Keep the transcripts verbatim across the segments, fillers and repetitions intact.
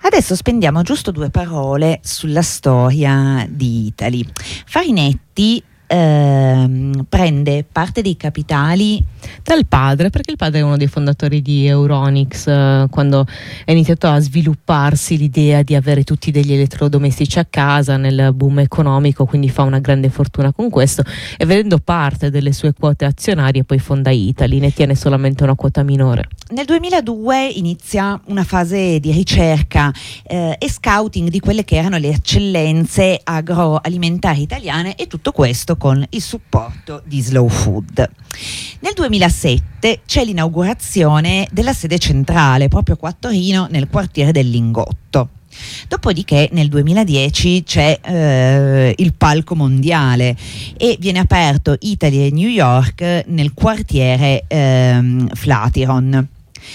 Adesso spendiamo giusto due parole sulla storia di Eataly. Farinetti ehm, prende parte dei capitali dal padre, perché il padre è uno dei fondatori di Euronics, eh, quando è iniziato a svilupparsi l'idea di avere tutti degli elettrodomestici a casa nel boom economico, quindi fa una grande fortuna con questo, e vedendo parte delle sue quote azionarie poi fonda Eataly, ne tiene solamente una quota minore. Nel duemiladue inizia una fase di ricerca eh, e scouting di quelle che erano le eccellenze agroalimentari italiane, e tutto questo con il supporto di Slow Food. Nel duemilasette c'è l'inaugurazione della sede centrale proprio qua a Torino, nel quartiere del Lingotto. Dopodiché nel duemiladieci c'è eh, il palco mondiale e viene aperto Eataly New York nel quartiere ehm, Flatiron.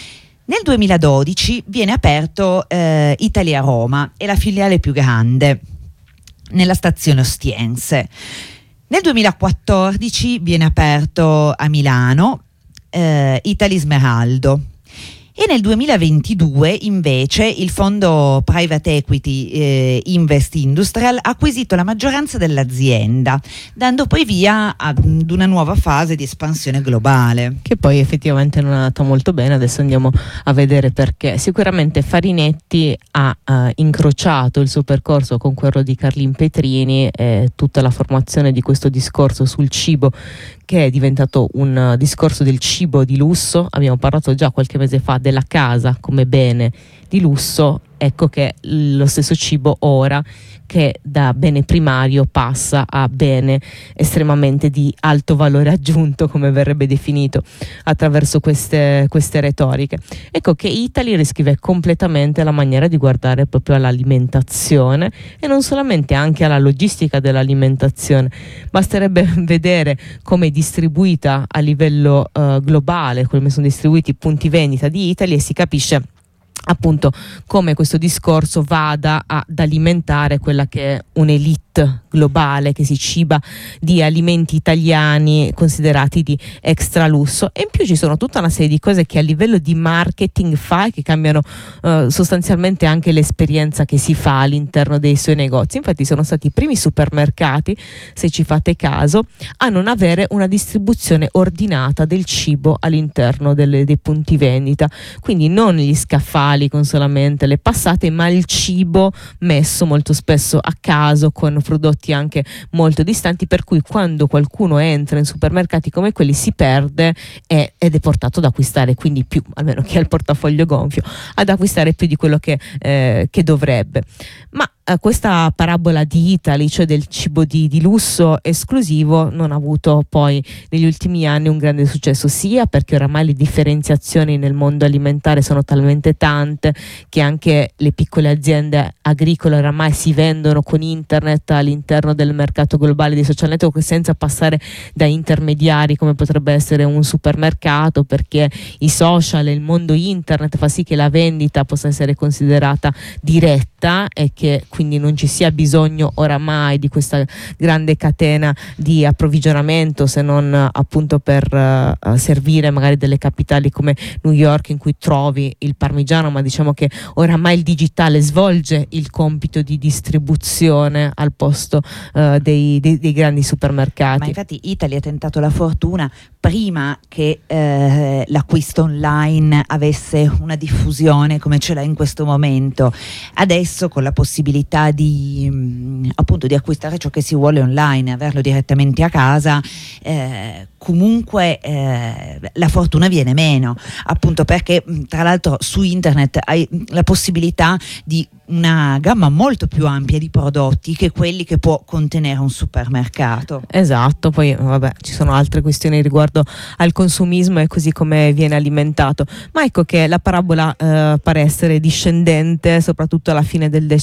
Nel duemiladodici viene aperto eh, Eataly a Roma, è la filiale più grande, nella stazione Ostiense. Nel duemilaquattordici viene aperto a Milano eh, Eataly Smeraldo. E nel duemilaventidue invece il fondo Private Equity eh, Invest Industrial ha acquisito la maggioranza dell'azienda, dando poi via ad una nuova fase di espansione globale. Che poi effettivamente non è andata molto bene, adesso andiamo a vedere perché. Sicuramente Farinetti ha uh, incrociato il suo percorso con quello di Carlin Petrini e tutta la formazione di questo discorso sul cibo, che è diventato un uh, discorso del cibo di lusso. Abbiamo parlato già qualche mese fa della casa come bene di lusso, ecco che lo stesso cibo ora, che da bene primario passa a bene estremamente di alto valore aggiunto, come verrebbe definito attraverso queste, queste retoriche. Ecco che Eataly riscrive completamente la maniera di guardare proprio all'alimentazione, e non solamente, anche alla logistica dell'alimentazione. Basterebbe vedere come è distribuita a livello uh, globale, come sono distribuiti i punti vendita di Eataly, e si capisce appunto come questo discorso vada ad alimentare quella che è un'elite globale che si ciba di alimenti italiani considerati di extra lusso. E in più ci sono tutta una serie di cose che a livello di marketing fa e che cambiano eh, sostanzialmente anche l'esperienza che si fa all'interno dei suoi negozi. Infatti sono stati i primi supermercati, se ci fate caso, a non avere una distribuzione ordinata del cibo all'interno delle, dei punti vendita, quindi non gli scaffali con solamente le passate, ma il cibo messo molto spesso a caso con prodotti anche molto distanti, per cui quando qualcuno entra in supermercati come quelli si perde e, ed è portato ad acquistare quindi più, almeno chi ha il portafoglio gonfio, ad acquistare più di quello che, eh, che dovrebbe. Ma eh, questa parabola di Eataly, cioè del cibo di, di lusso esclusivo, non ha avuto poi negli ultimi anni un grande successo, sia perché oramai le differenziazioni nel mondo alimentare sono talmente tante che anche le piccole aziende agricole oramai si vendono con internet all'interno del mercato globale dei social network senza passare da intermediari come potrebbe essere un supermercato, perché i social e il mondo internet fa sì che la vendita possa essere considerata diretta e che quindi non ci sia bisogno oramai di questa grande catena di approvvigionamento, se non appunto per uh, servire magari delle capitali come New York in cui trovi il parmigiano, ma diciamo che oramai il digitale svolge il compito di distribuzione al posto uh, dei, dei, dei grandi supermercati. Ma infatti Eataly ha tentato la fortuna prima che eh, l'acquisto online avesse una diffusione come ce l'ha in questo momento. Adesso con la possibilità di mh, appunto di acquistare ciò che si vuole online, averlo direttamente a casa, eh, comunque eh, la fortuna viene meno, appunto perché tra l'altro su internet hai la possibilità di una gamma molto più ampia di prodotti che quelli che può contenere un supermercato. Esatto, poi vabbè ci sono altre questioni riguardo al consumismo e così come viene alimentato, ma ecco che la parabola eh, pare essere discendente soprattutto alla fine del decennio scorso,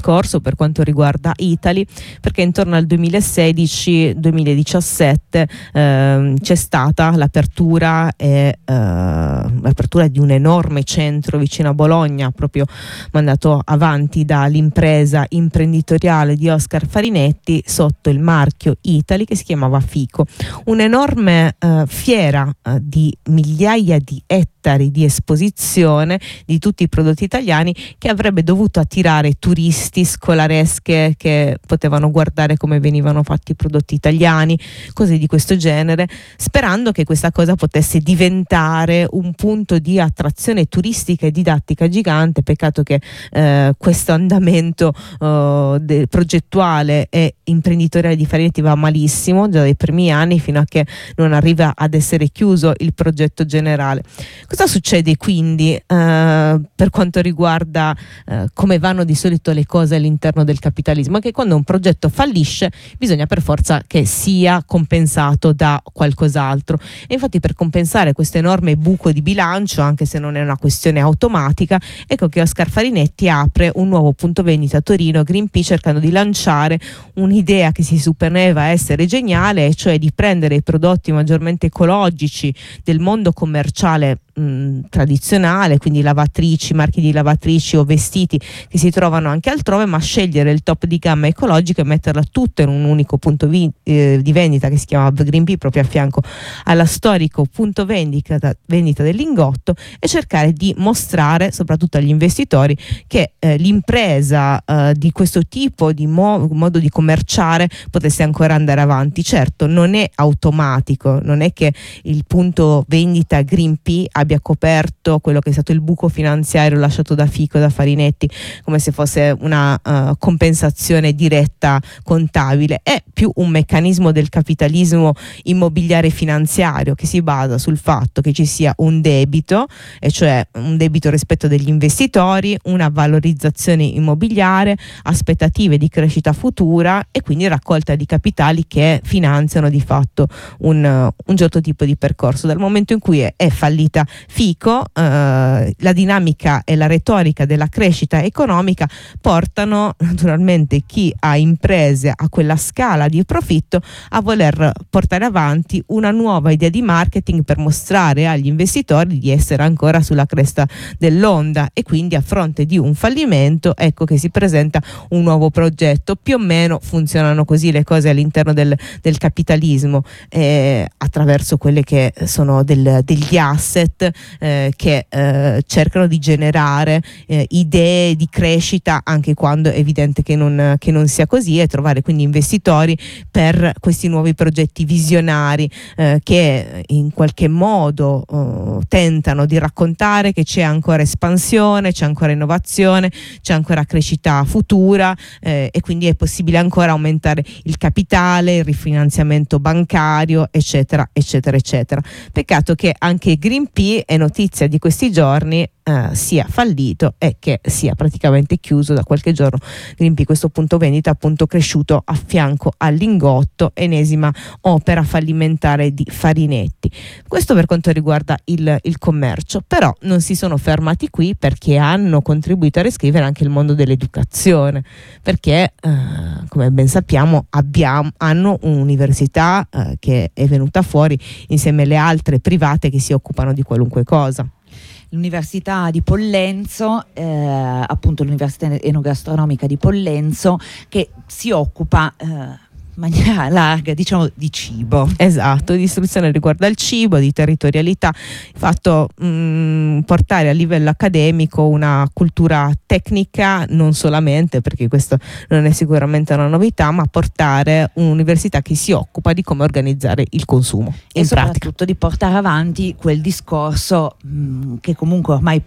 discorso per quanto riguarda Italy, perché intorno al duemilasedici duemiladiciassette eh, c'è stata l'apertura, e, eh, l'apertura di un enorme centro vicino a Bologna, proprio mandato avanti dall'impresa imprenditoriale di Oscar Farinetti sotto il marchio Italy, che si chiamava Fico. Un'enorme eh, fiera eh, di migliaia di ettari di esposizione di tutti i prodotti italiani, che avrebbe dovuto attirare turisti, scolaresche che potevano guardare come venivano fatti i prodotti italiani, cose di questo genere, sperando che questa cosa potesse diventare un punto di attrazione turistica e didattica gigante. Peccato che eh, questo andamento eh, de- progettuale e imprenditoriale di Farinetti va malissimo già dai primi anni, fino a che non arriva ad essere chiuso il progetto generale. Cosa succede quindi eh, per quanto riguarda eh, come vanno di solito le cose all'interno del capitalismo? Che quando un progetto fallisce bisogna per forza che sia compensato da qualcos'altro, e infatti per compensare questo enorme buco di bilancio, anche se non è una questione automatica, ecco che Oscar Farinetti apre un nuovo punto vendita a Torino, Green Pea, cercando di lanciare un'idea che si supponeva essere geniale, e cioè di prendere i prodotti maggiormente ecologici del mondo commerciale mh, tradizionale, quindi lavatrici, marchi di lavatrici o vestiti che si trovano anche altrove, ma scegliere il top di gamma ecologico e metterla tutta in un unico punto vi- eh, di vendita che si chiama Green Pea, proprio a fianco alla storico punto vendita, vendita del Lingotto, e cercare di mostrare soprattutto agli investitori che eh, l'impresa eh, di questo tipo di mo- modo di commerciare potesse ancora andare avanti. Certo, non è automatico, non è che il punto vendita Green Pea abbia coperto quello che è stato il buco finanziario lasciato da Fico e da Farinetti come se fosse una uh, compensazione diretta contabile. È più un meccanismo del capitalismo immobiliare finanziario, che si basa sul fatto che ci sia un debito, e cioè un debito rispetto degli investitori, una valorizzazione immobiliare, aspettative di crescita futura, e quindi raccolta di capitali che finanziano di fatto un, un certo tipo di percorso. Dal momento in cui è, è fallita Fico, eh, la dinamica e la retorica della crescita economica portano naturalmente chi ha imprese a quella scala di profitto a voler portare avanti una nuova idea di marketing per mostrare agli investitori di essere ancora sulla cresta dell'onda, e quindi a fronte di un fallimento ecco che si presenta un nuovo progetto. Più o meno funzionano così le cose all'interno del, del capitalismo, eh, attraverso quelle che sono del, degli asset eh, che eh, cercano di generare eh, idee di crescita anche quando è evidente che non, che non sia così, e trovare quindi investitori per questi nuovi progetti visionari eh, che in qualche modo eh, tentano di raccontare che c'è ancora espansione, c'è ancora innovazione, c'è ancora crescita futura, eh, e quindi è possibile ancora aumentare il capitale, il rifinanziamento bancario, eccetera eccetera eccetera. Peccato che anche Green Pea, è notizia di questi giorni, Uh, sia fallito e che sia praticamente chiuso da qualche giorno. Green Pea, questo punto vendita appunto cresciuto a fianco al Lingotto, enesima opera fallimentare di Farinetti. Questo per quanto riguarda il, il commercio, però non si sono fermati qui, perché hanno contribuito a riscrivere anche il mondo dell'educazione, perché uh, come ben sappiamo abbiamo, hanno un'università uh, che è venuta fuori insieme alle altre private che si occupano di qualunque cosa. L'Università di Pollenzo, eh, appunto l'Università Enogastronomica di Pollenzo, che si occupa eh, in maniera larga, diciamo, di cibo. Esatto, di istruzione riguardo al cibo, di territorialità, il fatto mh, portare a livello accademico una cultura tecnica, non solamente, perché questo non è sicuramente una novità, ma portare un'università che si occupa di come organizzare il consumo e in soprattutto pratica. di portare avanti quel discorso mh, che comunque ormai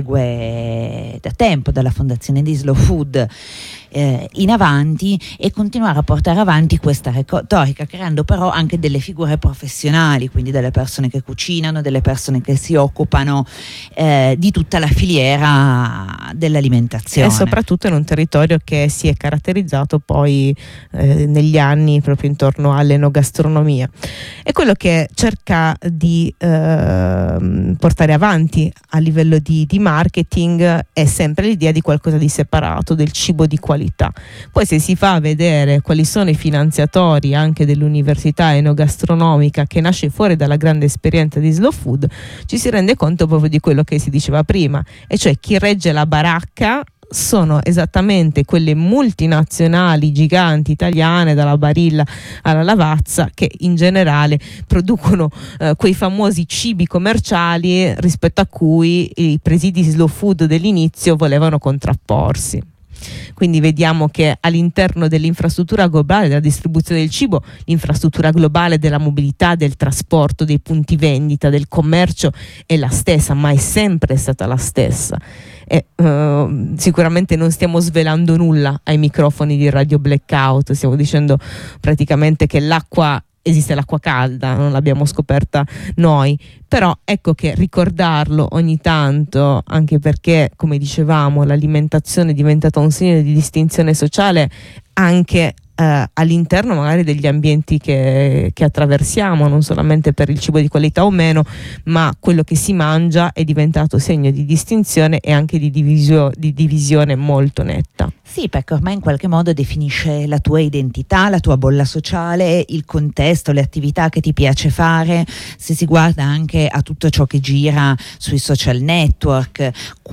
prosegue da tempo dalla fondazione di Slow Food eh, in avanti, e continuare a portare avanti di questa retorica, creando però anche delle figure professionali, quindi delle persone che cucinano, delle persone che si occupano eh, di tutta la filiera dell'alimentazione. E soprattutto in un territorio che si è caratterizzato poi eh, negli anni proprio intorno all'enogastronomia. E quello che cerca di eh, portare avanti a livello di, di marketing è sempre l'idea di qualcosa di separato, del cibo di qualità. Poi se si fa a vedere quali sono i finanziatori anche dell'università enogastronomica che nasce fuori dalla grande esperienza di Slow Food, ci si rende conto proprio di quello che si diceva prima, e cioè chi regge la baracca sono esattamente quelle multinazionali giganti italiane, dalla Barilla alla Lavazza, che in generale producono eh, quei famosi cibi commerciali rispetto a cui i presidi Slow Food dell'inizio volevano contrapporsi. Quindi vediamo che all'interno dell'infrastruttura globale della distribuzione del cibo, l'infrastruttura globale della mobilità, del trasporto, dei punti vendita, del commercio è la stessa, ma è sempre stata la stessa. E, uh, sicuramente non stiamo svelando nulla ai microfoni di Radio Blackout, stiamo dicendo praticamente che l'acqua esiste, l'acqua calda, non l'abbiamo scoperta noi, però ecco che ricordarlo ogni tanto, anche perché come dicevamo l'alimentazione è diventata un segno di distinzione sociale anche eh, all'interno magari degli ambienti che, che attraversiamo, non solamente per il cibo di qualità o meno, ma quello che si mangia è diventato segno di distinzione e anche di, divisio, di divisione molto netta. Sì, perché ormai in qualche modo definisce la tua identità, la tua bolla sociale, il contesto, le attività che ti piace fare. Se si guarda anche a tutto ciò che gira sui social network,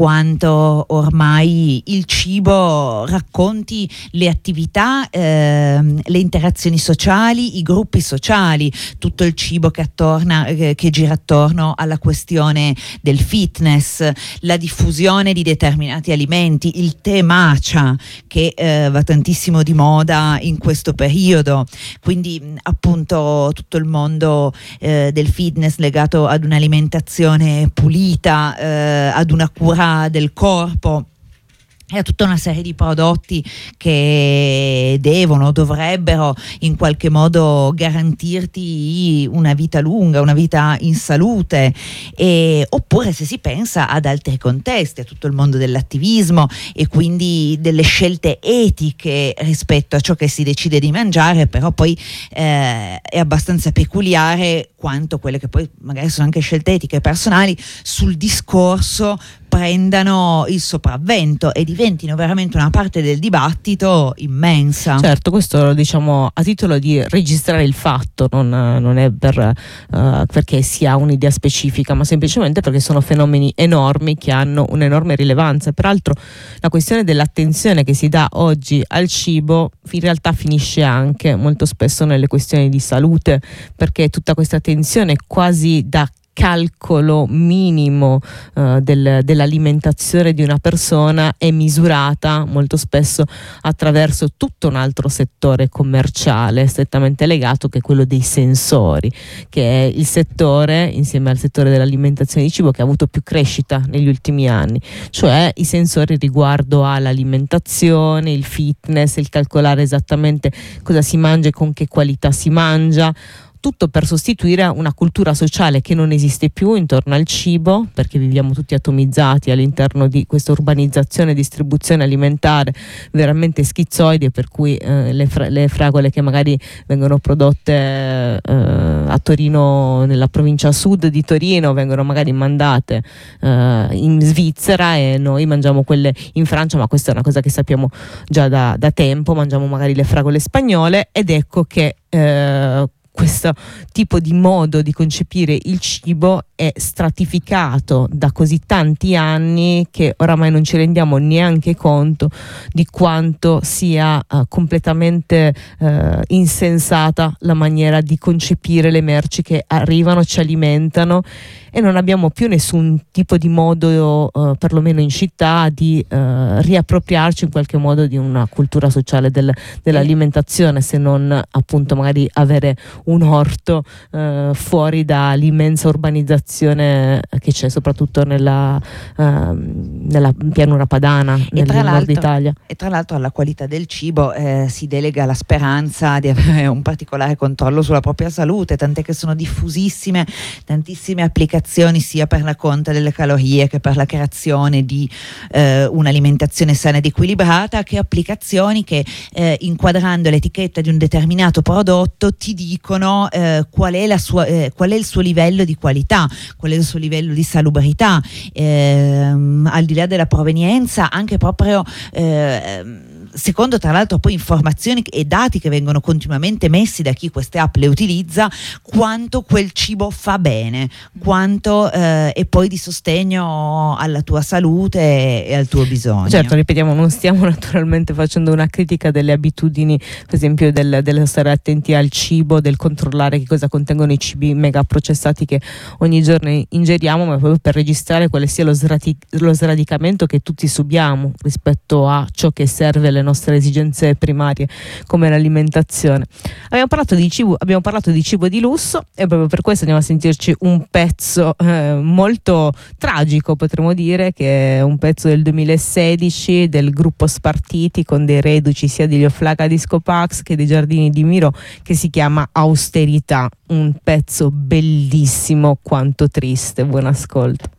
quanto ormai il cibo racconti le attività, eh, le interazioni sociali, i gruppi sociali, tutto il cibo che, attorna, eh, che gira attorno alla questione del fitness, la diffusione di determinati alimenti, il tè matcha, che eh, va tantissimo di moda in questo periodo, quindi appunto tutto il mondo eh, del fitness legato ad un'alimentazione pulita, eh, ad una cura del corpo e a tutta una serie di prodotti che devono, dovrebbero in qualche modo garantirti una vita lunga, una vita in salute. E, oppure se si pensa ad altri contesti, a tutto il mondo dell'attivismo e quindi delle scelte etiche rispetto a ciò che si decide di mangiare, però poi eh, è abbastanza peculiare quanto quelle che poi magari sono anche scelte etiche personali sul discorso prendano il sopravvento e diventino veramente una parte del dibattito immensa. Certo, questo lo diciamo a titolo di registrare il fatto, non, non è per, uh, perché si ha un'idea specifica, ma semplicemente perché sono fenomeni enormi che hanno un'enorme rilevanza. Peraltro la questione dell'attenzione che si dà oggi al cibo in realtà finisce anche molto spesso nelle questioni di salute, perché tutta questa attenzione quasi da calcolo minimo uh, del, dell'alimentazione di una persona è misurata molto spesso attraverso tutto un altro settore commerciale strettamente legato, che è quello dei sensori, che è il settore insieme al settore dell'alimentazione di cibo che ha avuto più crescita negli ultimi anni, cioè i sensori riguardo all'alimentazione, il fitness, il calcolare esattamente cosa si mangia e con che qualità si mangia, tutto per sostituire una cultura sociale che non esiste più intorno al cibo, perché viviamo tutti atomizzati all'interno di questa urbanizzazione e distribuzione alimentare veramente schizoide, per cui eh, le, fra- le fragole che magari vengono prodotte eh, a Torino, nella provincia sud di Torino, vengono magari mandate eh, in Svizzera e noi mangiamo quelle in Francia, ma questa è una cosa che sappiamo già da, da tempo, mangiamo magari le fragole spagnole, ed ecco che eh, questo tipo di modo di concepire il cibo è stratificato da così tanti anni che oramai non ci rendiamo neanche conto di quanto sia uh, completamente uh, insensata la maniera di concepire le merci che arrivano, ci alimentano, e non abbiamo più nessun tipo di modo, uh, perlomeno in città, di uh, riappropriarci in qualche modo di una cultura sociale del, dell'alimentazione, se non appunto magari avere un orto eh, fuori dall'immensa urbanizzazione che c'è soprattutto nella, eh, nella pianura padana, e nel tra nord Italia. E tra l'altro alla qualità del cibo eh, si delega la speranza di avere un particolare controllo sulla propria salute, tant'è che sono diffusissime tantissime applicazioni sia per la conta delle calorie che per la creazione di eh, un'alimentazione sana ed equilibrata, che applicazioni che eh, inquadrando l'etichetta di un determinato prodotto ti dicono eh, qual è la sua, eh, qual è il suo livello di qualità, qual è il suo livello di salubrità, ehm, al di là della provenienza, anche proprio eh, secondo tra l'altro poi informazioni e dati che vengono continuamente messi da chi queste app le utilizza, quanto quel cibo fa bene, quanto eh, è poi di sostegno alla tua salute e al tuo bisogno. Certo, ripetiamo, non stiamo naturalmente facendo una critica delle abitudini, per esempio del, del stare attenti al cibo, del controllare che cosa contengono i cibi mega processati che ogni giorno ingeriamo, ma proprio per registrare quale sia lo, srati- lo sradicamento che tutti subiamo rispetto a ciò che serve alle nostre esigenze primarie come l'alimentazione. Abbiamo parlato di cibo, abbiamo parlato di cibo di lusso e proprio per questo andiamo a sentirci un pezzo eh, molto tragico, potremmo dire, che è un pezzo del duemilasedici del gruppo Spartiti con dei reduci sia degli Oflaga Disco Pax che dei Giardini di Miro, che si chiama Austerità, un pezzo bellissimo quanto triste. Buon ascolto.